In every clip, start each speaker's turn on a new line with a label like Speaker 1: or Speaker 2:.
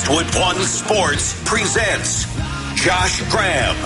Speaker 1: Westwood One Sports presents Josh Graham.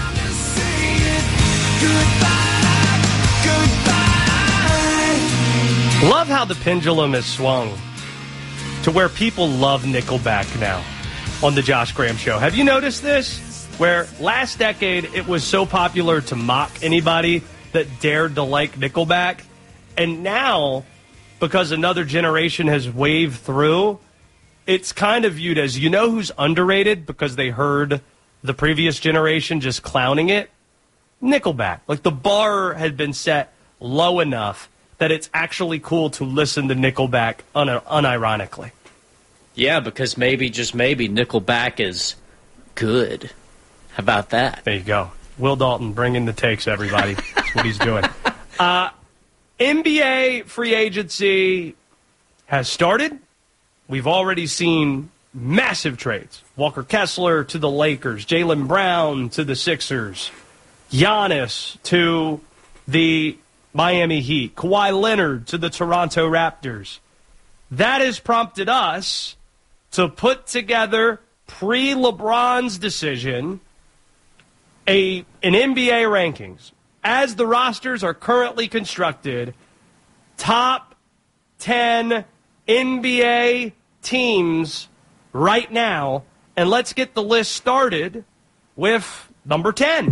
Speaker 2: Love how the pendulum has swung to where people love Nickelback now on the Josh Graham Show. Have you noticed this? Where last decade it was so popular to mock anybody that dared to like Nickelback. And now, because another generation has waved through, it's kind of viewed as, you know who's underrated because they heard the previous generation just clowning it? Nickelback. Like, the bar had been set low enough that it's actually cool to listen to Nickelback unironically.
Speaker 3: Yeah, because maybe, just maybe, Nickelback is good. How about that?
Speaker 2: There you go. Will Dalton bringing the takes, everybody. That's what he's doing. NBA free agency has started. We've already seen massive trades. Walker Kessler to the Lakers, Jaylen Brown to the Sixers, Giannis to the Miami Heat, Kawhi Leonard to the Toronto Raptors. That has prompted us to put together, pre-LeBron's decision, an NBA rankings. As the rosters are currently constructed, top 10 NBA teams right now. And let's get the list started with number 10.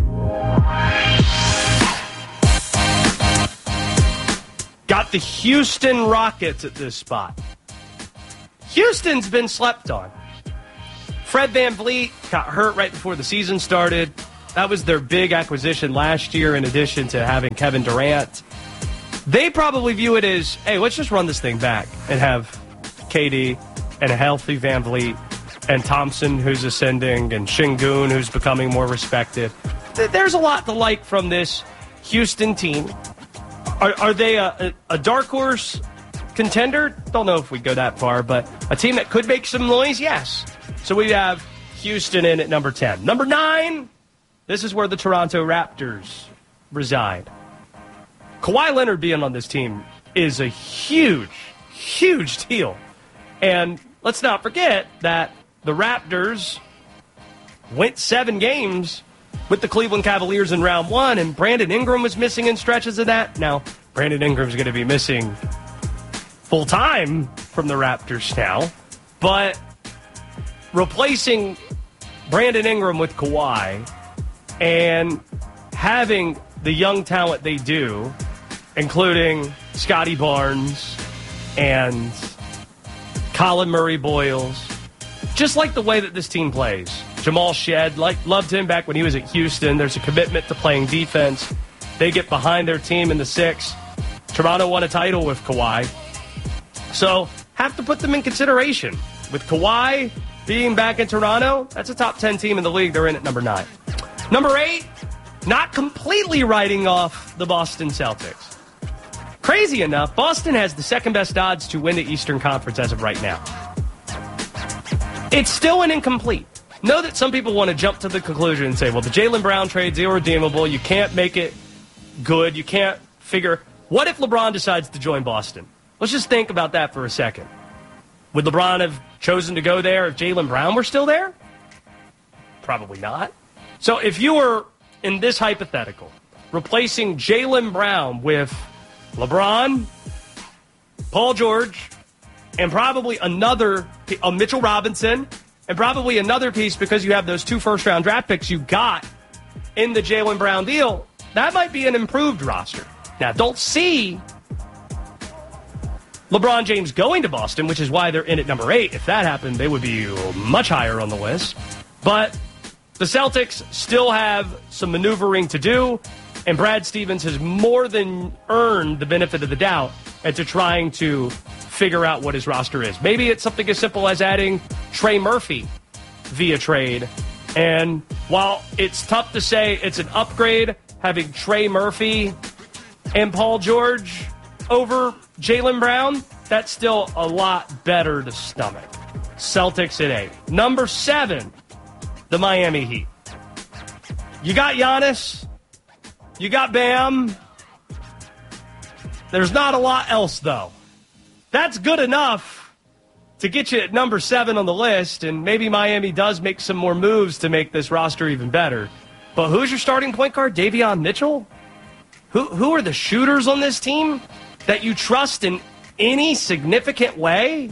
Speaker 2: Got the Houston Rockets at this spot. Houston's been slept on. Fred VanVleet got hurt right before the season started. That was their big acquisition last year in addition to having Kevin Durant. They probably view it as, hey, let's just run this thing back and have KD and a healthy VanVleet and Thompson, who's ascending, and Şengün, who's becoming more respected. There's a lot to like from this Houston team. Are they a dark horse contender? Don't know if we go that far, but a team that could make some noise? Yes. So we have Houston in at number 10. Number 9, this is where the Toronto Raptors reside. Kawhi Leonard being on this team is a huge, huge deal. And let's not forget that the Raptors went 7 games with the Cleveland Cavaliers in round 1, and Brandon Ingram was missing in stretches of that. Now, Brandon Ingram's going to be missing full-time from the Raptors now, but replacing Brandon Ingram with Kawhi and having the young talent they do, including Scotty Barnes and Colin Murray-Boyles, just like the way that this team plays. Jamal Shedd, loved him back when he was at Houston. There's a commitment to playing defense. They get behind their team in the 6. Toronto won a title with Kawhi. So, have to put them in consideration. With Kawhi being back in Toronto, that's a top 10 team in the league. They're in at number 9. Number 8, not completely writing off the Boston Celtics. Crazy enough, Boston has the second best odds to win the Eastern Conference as of right now. It's still an incomplete. Know that some people want to jump to the conclusion and say, well, the Jaylen Brown trade's irredeemable. You can't make it good. You can't figure. What if LeBron decides to join Boston? Let's just think about that for a second. Would LeBron have chosen to go there if Jaylen Brown were still there? Probably not. So if you were in this hypothetical, replacing Jaylen Brown with LeBron, Paul George, and probably another, Mitchell Robinson, and probably another piece because you have those 2 first-round draft picks you got in the Jaylen Brown deal, that might be an improved roster. Now, don't see LeBron James going to Boston, which is why they're in at number 8. If that happened, they would be much higher on the list. But the Celtics still have some maneuvering to do, and Brad Stevens has more than earned the benefit of the doubt into trying to figure out what his roster is. Maybe it's something as simple as adding Trey Murphy via trade. And while it's tough to say it's an upgrade having Trey Murphy and Paul George over Jaylen Brown, that's still a lot better to stomach. Celtics at 8. Number 7, the Miami Heat. You got Giannis. You got Bam. There's not a lot else, though. That's good enough to to get you at number 7 on the list, and maybe Miami does make some more moves to make this roster even better. But who's your starting point guard? Davion Mitchell? Who are the shooters on this team that you trust in any significant way?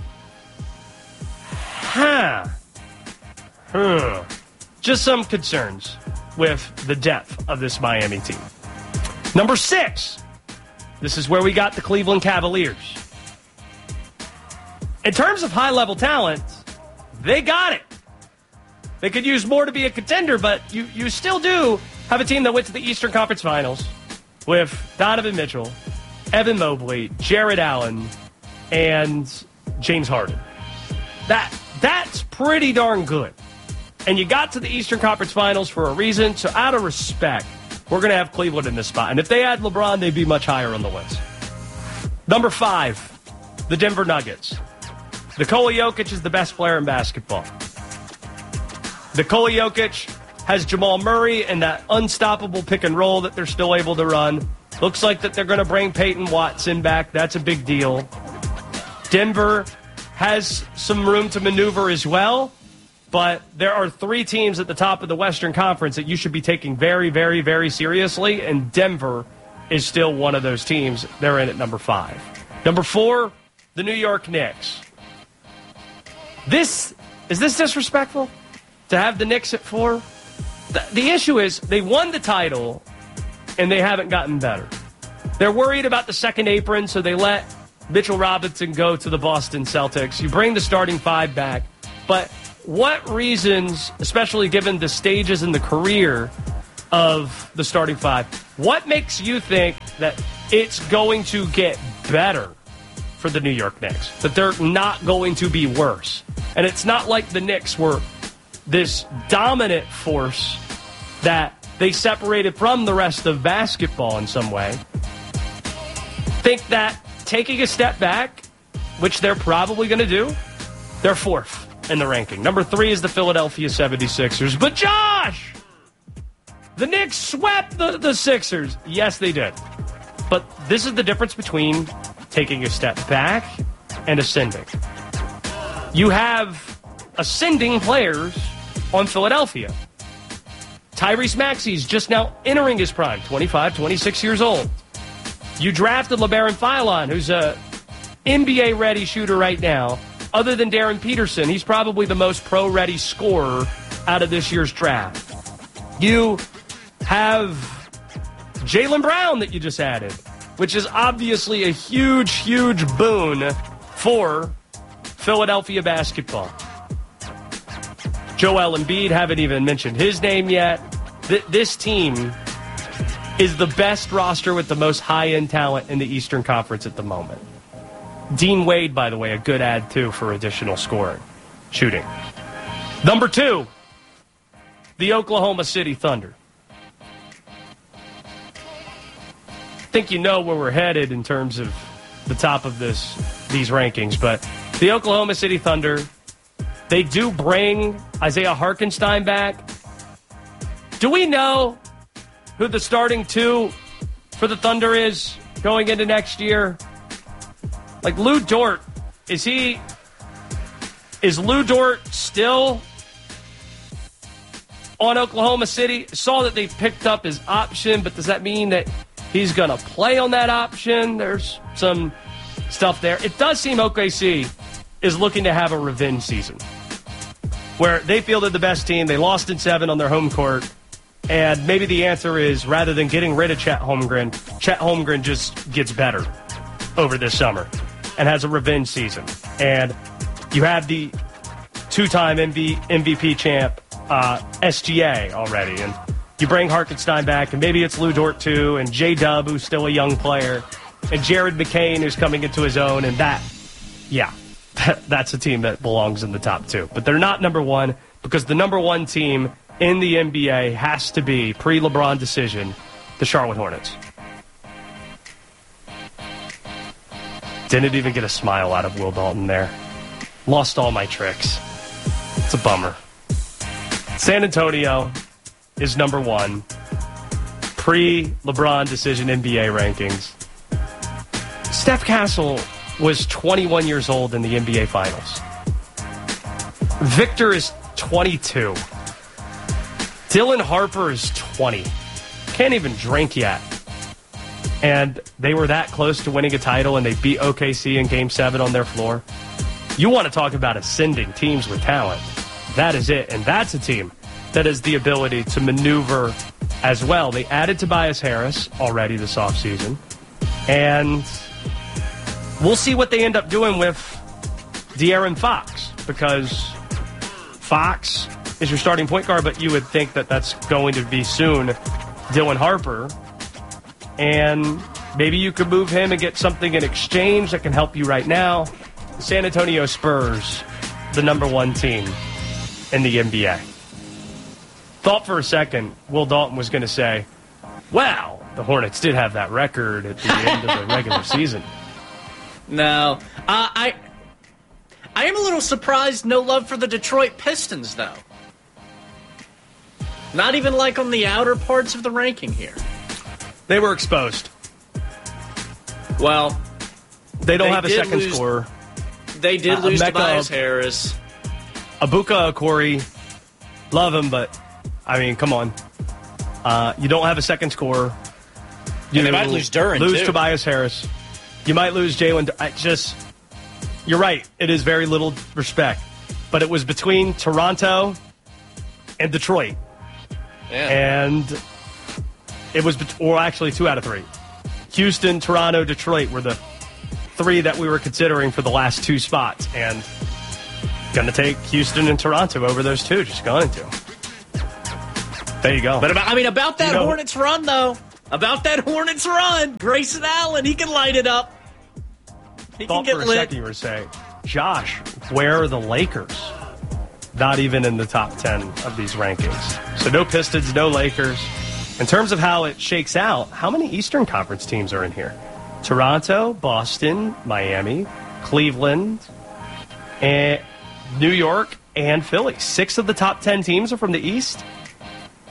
Speaker 2: Just some concerns with the depth of this Miami team. Number 6. This is where we got the Cleveland Cavaliers. In terms of high-level talent, they got it. They could use more to be a contender, but you still do have a team that went to the Eastern Conference Finals with Donovan Mitchell, Evan Mobley, Jared Allen, and James Harden. That's pretty darn good. And you got to the Eastern Conference Finals for a reason, so out of respect, we're going to have Cleveland in this spot. And if they had LeBron, they'd be much higher on the list. Number 5, the Denver Nuggets. Nikola Jokic is the best player in basketball. Nikola Jokic has Jamal Murray and that unstoppable pick and roll that they're still able to run. Looks like that they're going to bring Peyton Watson back. That's a big deal. Denver has some room to maneuver as well, but there are 3 teams at the top of the Western Conference that you should be taking very, very, very seriously, and Denver is still one of those teams. They're in at number 5. Number 4, the New York Knicks. Is this disrespectful to have the Knicks at 4? The issue is they won the title, and they haven't gotten better. They're worried about the second apron, so they let Mitchell Robinson go to the Boston Celtics. You bring the starting 5 back, but what reasons, especially given the stages in the career of the starting 5, what makes you think that it's going to get better for the New York Knicks, that they're not going to be worse? And it's not like the Knicks were this dominant force that they separated from the rest of basketball in some way. Think that taking a step back, which they're probably going to do, they're 4th in the ranking. Number 3 is the Philadelphia 76ers. But Josh, the Knicks swept the Sixers. Yes, they did. But this is the difference between taking a step back and ascending. You have ascending players on Philadelphia. Tyrese Maxey's just now entering his prime, 25, 26 years old. You drafted LeBaron Philon, who's a NBA-ready shooter right now. Other than Darren Peterson, he's probably the most pro-ready scorer out of this year's draft. You have Jaylen Brown that you just added, which is obviously a huge, huge boon for Philadelphia basketball. Joel Embiid, haven't even mentioned his name yet. This team is the best roster with the most high-end talent in the Eastern Conference at the moment. Dean Wade, by the way, a good add, too, for additional scoring. Shooting. Number 2, the Oklahoma City Thunder. I think you know where we're headed in terms of the top of these rankings, but the Oklahoma City Thunder, they do bring Isaiah Hartenstein back. Do we know who the starting 2 for the Thunder is going into next year? Like Lou Dort, is Lou Dort still on Oklahoma City? Saw that they picked up his option, but does that mean that he's going to play on that option? There's some stuff there. It does seem OKC is looking to have a revenge season where they fielded the best team. They lost in 7 on their home court. And maybe the answer is, rather than getting rid of Chet Holmgren just gets better over this summer and has a revenge season. And you have the 2-time MVP champ SGA already. And you bring Hartenstein back, and maybe it's Lou Dort too, and J-Dub, who's still a young player, and Jared McCain, who's coming into his own. And that's a team that belongs in the top 2. But they're not number 1 because the number 1 team in the NBA has to be, pre-LeBron decision, the Charlotte Hornets. Didn't even get a smile out of Will Dalton there. Lost all my tricks. It's a bummer. San Antonio is number 1. Pre-LeBron decision NBA rankings. Steph Castle was 21 years old in the NBA Finals. Victor is 22. Dylan Harper is 20. Can't even drink yet. And they were that close to winning a title, and they beat OKC in Game 7 on their floor. You want to talk about ascending teams with talent. That is it, and that's a team that has the ability to maneuver as well. They added Tobias Harris already this offseason, and we'll see what they end up doing with De'Aaron Fox, because Fox is your starting point guard, but you would think that that's going to be soon Dylan Harper, and maybe you could move him and get something in exchange that can help you right now. San Antonio Spurs, the number 1 team in the NBA. Thought for a second Will Dalton was going to say, wow, the Hornets did have that record at the end of the regular season.
Speaker 3: No. I am a little surprised no love for the Detroit Pistons, though. Not even like on the outer parts of the ranking here.
Speaker 2: They were exposed.
Speaker 3: Well,
Speaker 2: they don't have a second scorer.
Speaker 3: They did lose Tobias Harris.
Speaker 2: Abuka Okori, love him, but, I mean, come on. You don't have a second scorer.
Speaker 3: They might lose Duren, too.
Speaker 2: Tobias Harris. You might lose Jalen. You're right. It is very little respect. But it was between Toronto and Detroit. Yeah. And it was, or actually 2 out of 3. Houston, Toronto, Detroit were the 3 that we were considering for the last 2 spots. And going to take Houston and Toronto over those 2. Just going to. There you go.
Speaker 3: But about that Hornets run, though. About that Hornets run. Grayson Allen, he can light it up. He can get lit.
Speaker 2: For a second you were saying, Josh, where are the Lakers? Not even in the top 10 of these rankings. So no Pistons, no Lakers. In terms of how it shakes out, how many Eastern Conference teams are in here? Toronto, Boston, Miami, Cleveland, and New York, and Philly. 6 of the top 10 teams are from the East.